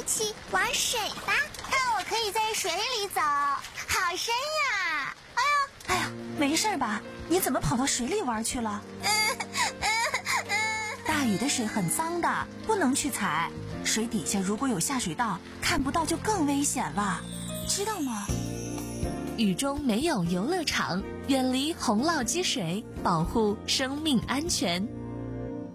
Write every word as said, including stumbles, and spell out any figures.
一起玩水吧。那我可以在水里走，好深呀！哎呀， 哎呀，没事吧？你怎么跑到水里玩去了？ 嗯嗯嗯， 大雨的水很脏的，不能去踩。水底下如果有下水道，看不到就更危险了，知道吗？ 雨中没有游乐场，远离洪涝积水，保护生命安全。